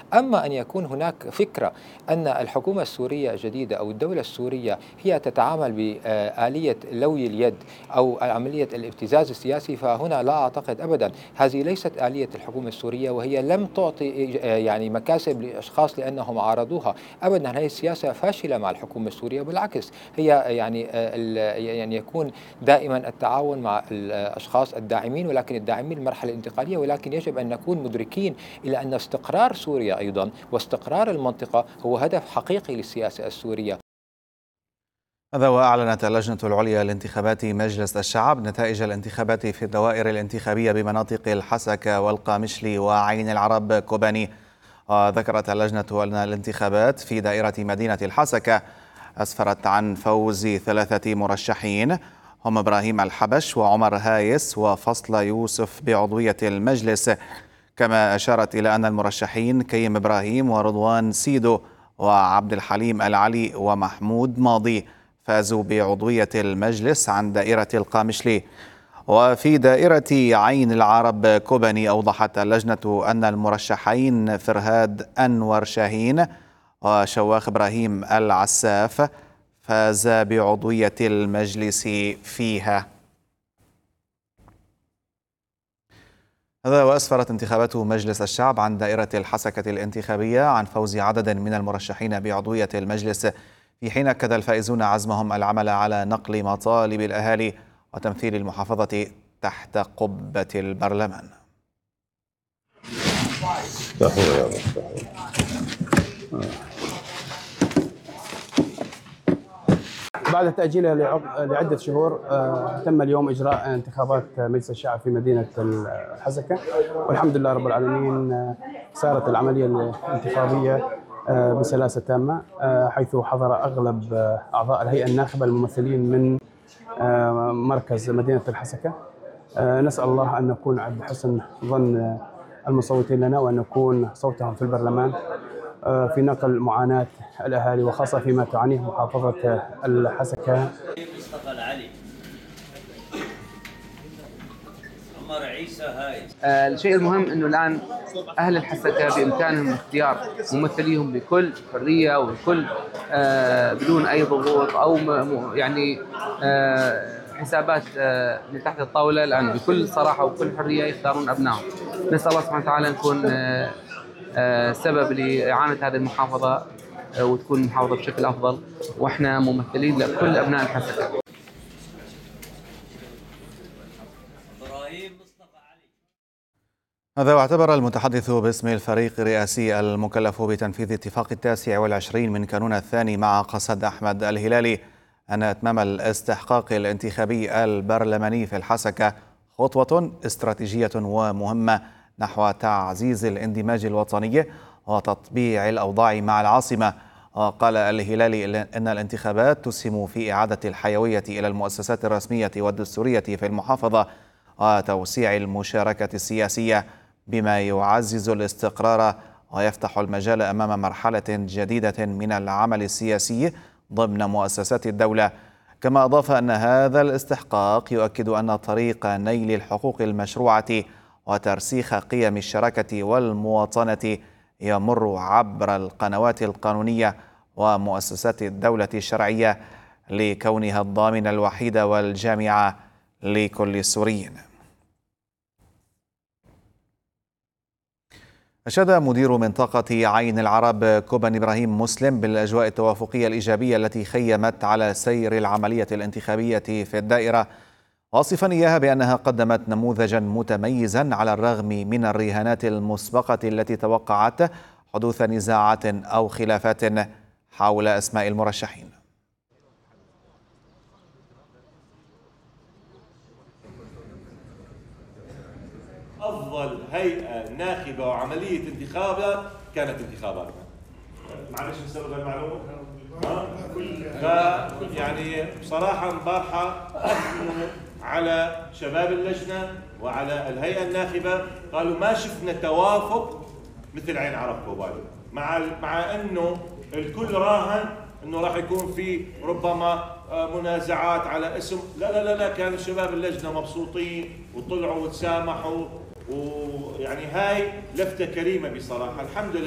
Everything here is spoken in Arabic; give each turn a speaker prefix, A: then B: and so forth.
A: أما أن يكون هناك فكرة أن الحكومة السورية الجديدة أو الدولة السورية هي تتعامل بآلية لوي اليد أو عملية الابتزاز السياسي، فهنا لا أعتقد أبدا. هذه ليست آلية الحكومة السورية، وهي لم تعطي يعني مكاسب لأشخاص لأنهم عارضوها أبدا. هذه السياسة فاشلة مع الحكومة السورية، بالعكس هي يعني يكون دائما التعاون مع الأشخاص الداعمين، ولكن الداعمين المرحلة الانتقالية. ولكن يجب أن نكون مدركين إلى أن استقرار سوريا أيضا واستقرار المنطقة هو هدف حقيقي للسياسة السورية.
B: هذا وأعلنت اللجنة العليا لانتخابات مجلس الشعب نتائج الانتخابات في الدوائر الانتخابية بمناطق الحسكة والقامشلي وعين العرب كوباني. ذكرت اللجنة أن الانتخابات في دائرة مدينة الحسكة أسفرت عن فوز 3 مرشحين هم إبراهيم الحبش وعمر هايس وفصل يوسف بعضوية المجلس. كما أشارت إلى أن المرشحين كيم إبراهيم ورضوان سيدو وعبد الحليم العلي ومحمود ماضي فازوا بعضوية المجلس عن دائرة القامشلي. وفي دائرة عين العرب كوباني أوضحت اللجنة أن المرشحين فرهاد أنور شاهين وشواخ إبراهيم العساف فازا بعضوية المجلس فيها. هذا وأسفرت انتخابات مجلس الشعب عن دائرة الحسكة الانتخابية عن فوز عدد من المرشحين بعضوية المجلس، في حين أكد الفائزون عزمهم العمل على نقل مطالب الأهالي وتمثيل المحافظة تحت قبة البرلمان.
C: بعد تأجيلها لعدة شهور تم اليوم إجراء انتخابات مجلس الشعب في مدينة الحسكة، والحمد لله رب العالمين سارت العملية الانتخابية بسلاسة تامة، حيث حضر أغلب أعضاء الهيئة الناخبة الممثلين من مركز مدينة الحسكة. نسأل الله أن نكون عند حسن ظن المصوتين لنا، وأن نكون صوتهم في البرلمان في نقل معاناة الأهالي، وخاصة فيما تعانيه محافظة الحسكة.
D: مصطفى العلي، عمر عيسى هايس.
E: الشيء المهم أنه الآن أهل الحسكة بإمكانهم اختيار ممثليهم بكل حرية وبكل بدون أي ضغوط أو يعني حسابات من تحت الطاولة. الآن بكل صراحة وبكل حرية يختارون أبنائهم. نسأل الله سبحانه وتعالى نكون سبب لإعانة هذه المحافظة وتكون المحافظة بشكل أفضل، وإحنا ممثلين لكل أبناء الحسكة.
B: هذا واعتبر المتحدث باسم الفريق الرئاسي المكلف بتنفيذ اتفاق 29 من كانون الثاني مع قصد أحمد الهلالي أن إتمام الاستحقاق الانتخابي البرلماني في الحسكة خطوة استراتيجية ومهمة نحو تعزيز الاندماج الوطني وتطبيع الأوضاع مع العاصمة. وقال الهلالي أن الانتخابات تسهم في إعادة الحيوية إلى المؤسسات الرسمية والدستورية في المحافظة وتوسيع المشاركة السياسية، بما يعزز الاستقرار ويفتح المجال أمام مرحلة جديدة من العمل السياسي ضمن مؤسسات الدولة. كما أضاف أن هذا الاستحقاق يؤكد أن طريق نيل الحقوق المشروعة وترسيخ قيم الشراكة والمواطنة يمر عبر القنوات القانونية ومؤسسات الدولة الشرعية لكونها الضامنة الوحيدة والجامعة لكل السوريين. أشاد مدير منطقة عين العرب كوباني إبراهيم مسلم بالأجواء التوافقية الإيجابية التي خيمت على سير العملية الانتخابية في الدائرة، واصفا إياها بأنها قدمت نموذجا متميزا على الرغم من الرهانات المسبقة التي توقعت حدوث نزاعات أو خلافات حول أسماء المرشحين.
F: أفضل هيئة ناخبة وعملية انتخابات كانت انتخاباتنا. معلش نسأل المعلومة؟ يعني بصراحة البارحة أثنوا على شباب اللجنة وعلى الهيئة الناخبة، قالوا ما شفنا توافق مثل عين عرب كوباني، مع أنه الكل راهن أنه راح يكون في ربما منازعات على اسم. لا لا لا لا، كان شباب اللجنة مبسوطين وطلعوا وتسامحوا، ويعني هاي لفتة كريمة بصراحة. الحمد لله.